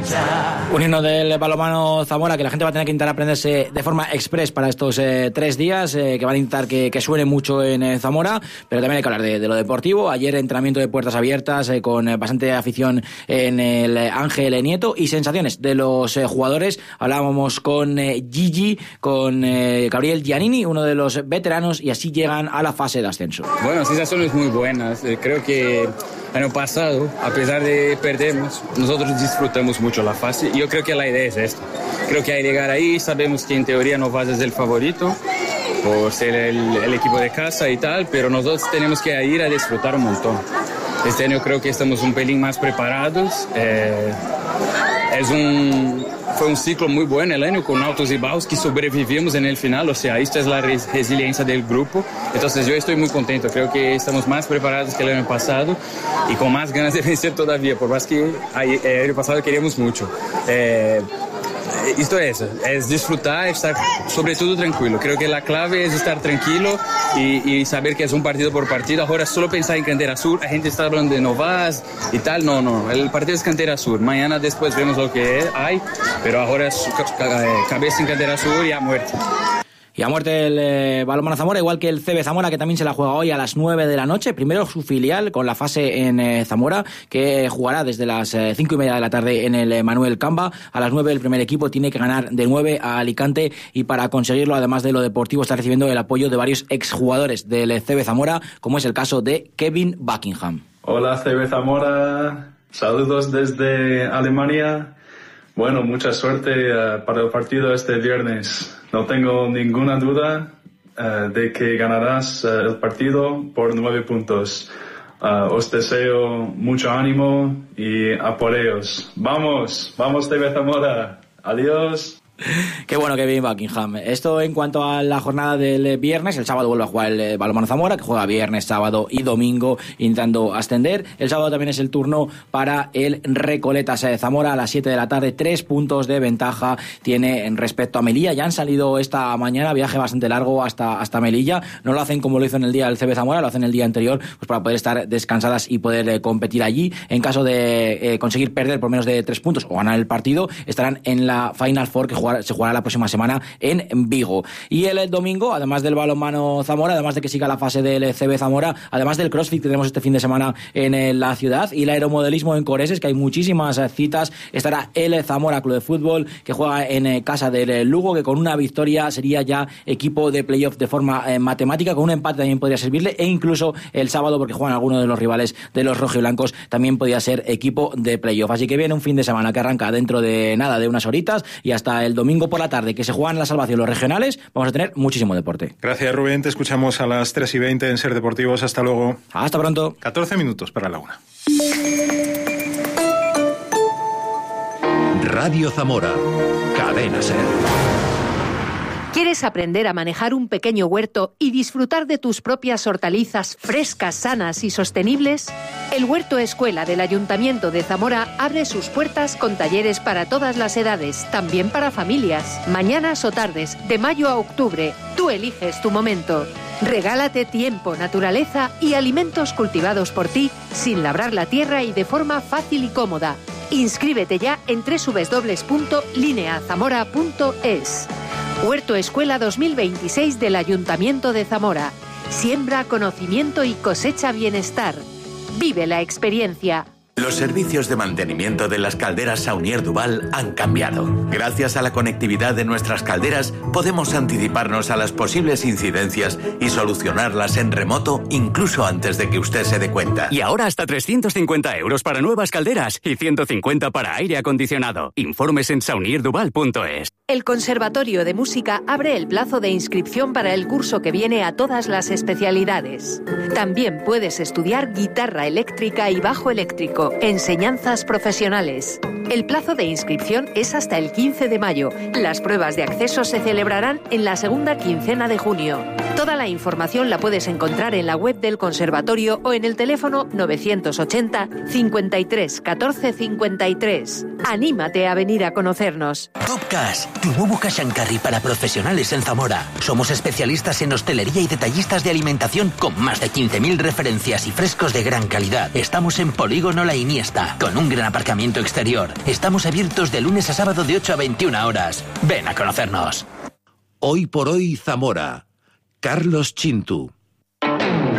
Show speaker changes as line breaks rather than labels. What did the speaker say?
Un himno del balonmano Zamora que la gente va a tener que intentar aprenderse de forma express para estos 3 días, que van a intentar que suene mucho en Zamora, pero también hay que hablar de lo deportivo. Ayer entrenamiento de puertas abiertas con bastante afición en el Ángel Nieto y sensaciones de los jugadores. Hablábamos con Gigi, con Gabriel Giannini, uno de los veteranos, y así llegan a la fase de ascenso.
Bueno, sensaciones muy buenas. Creo que año pasado, a pesar de perdernos, nosotros disfrutamos mucho la fase y yo creo que la idea es esta. Creo que al llegar ahí sabemos que en teoría Novas es el favorito por ser el equipo de casa y tal, pero nosotros tenemos que ir a disfrutar un montón. Este año creo que estamos un pelín más preparados. Fue un ciclo muy bueno el año, con altos y bajos, que sobrevivimos en el final. O sea, esta es la resiliencia del grupo. Entonces yo estoy muy contento. Creo que estamos más preparados que el año pasado y con más ganas de vencer todavía, por más que el año pasado queríamos mucho. Esto es disfrutar, estar sobre todo tranquilo. Creo que la clave es estar tranquilo y saber que es un partido por partido. Ahora solo pensar en Cantera Sur, la gente está hablando de Novas y tal. No, el partido es Cantera Sur. Mañana después vemos lo que hay, pero ahora es cabeza en Cantera Sur y a muerte.
Y a muerte el balonmano Zamora, igual que el CB Zamora, que también se la juega hoy a las 9 de la noche. Primero su filial con la fase en Zamora, que jugará desde las 5:30 de la tarde en el Manuel Camba. A las 9 el primer equipo tiene que ganar de 9 a Alicante, y para conseguirlo, además de lo deportivo, está recibiendo el apoyo de varios exjugadores del CB Zamora, como es el caso de Kevin Buckingham.
Hola CB Zamora, saludos desde Alemania. Bueno, mucha suerte para el partido este viernes. No tengo ninguna duda de que ganarás el partido por 9 puntos. Os deseo mucho ánimo y apoyos. ¡Vamos! ¡Vamos, TV Zamora! ¡Adiós!
Qué bueno que viene Buckingham. Esto en cuanto a la jornada del viernes. El sábado vuelve a jugar el balonmano Zamora, que juega viernes, sábado y domingo intentando ascender. El sábado también es el turno para el Recoletas Zamora a las 7 de la tarde. 3 puntos de ventaja tiene respecto a Melilla. Ya han salido esta mañana, viaje bastante largo hasta Melilla. No lo hacen como lo hizo en el día del CB Zamora, lo hacen el día anterior, pues para poder estar descansadas y poder competir allí. En caso de conseguir perder por menos de 3 puntos o ganar el partido, estarán en la Final Four, que se jugará la próxima semana en Vigo. Y el domingo, además del balonmano Zamora, además de que siga la fase del CB Zamora, además del CrossFit que tenemos este fin de semana en la ciudad, y el aeromodelismo en Coreses, que hay muchísimas citas, estará el Zamora Club de Fútbol, que juega en casa del Lugo, que con una victoria sería ya equipo de playoff de forma matemática. Con un empate también podría servirle, e incluso el sábado, porque juegan algunos de los rivales de los rojiblancos, también podría ser equipo de playoff. Así que viene un fin de semana que arranca dentro de nada, de unas horitas, y hasta el domingo por la tarde, que se juegan la salvación los regionales, vamos a tener muchísimo deporte.
Gracias, Rubén. Te escuchamos a las 3:20 en Ser Deportivos. Hasta luego.
Hasta pronto.
14 minutos para la 1.
Radio Zamora. Cadena Ser.
¿Quieres aprender a manejar un pequeño huerto y disfrutar de tus propias hortalizas frescas, sanas y sostenibles? El Huerto Escuela del Ayuntamiento de Zamora abre sus puertas con talleres para todas las edades, también para familias. Mañanas o tardes, de mayo a octubre, tú eliges tu momento. Regálate tiempo, naturaleza y alimentos cultivados por ti, sin labrar la tierra y de forma fácil y cómoda. Inscríbete ya en www.lineazamora.es. Huerto Escuela 2026 del Ayuntamiento de Zamora. Siembra conocimiento y cosecha bienestar. Vive la experiencia.
Los servicios de mantenimiento de las calderas Saunier Duval han cambiado. Gracias a la conectividad de nuestras calderas, podemos anticiparnos a las posibles incidencias y solucionarlas en remoto, incluso antes de que usted se dé cuenta.
Y ahora hasta 350 euros para nuevas calderas y 150 para aire acondicionado. Informes en saunierduval.es.
El Conservatorio de Música abre el plazo de inscripción para el curso que viene a todas las especialidades. También puedes estudiar guitarra eléctrica y bajo eléctrico, enseñanzas profesionales. El plazo de inscripción es hasta el 15 de mayo. Las pruebas de acceso se celebrarán en la segunda quincena de junio. Toda la información la puedes encontrar en la web del conservatorio o en el teléfono 980 53 14 53. Anímate a venir a conocernos.
Top Cash, tu nuevo cash and carry para profesionales en Zamora. Somos especialistas en hostelería y detallistas de alimentación con más de 15.000 referencias y frescos de gran calidad. Estamos en Polígono La Iniesta, con un gran aparcamiento exterior. Estamos abiertos de lunes a sábado de 8 a 21 horas. Ven a conocernos.
Hoy por hoy Zamora. Carlos Chintu.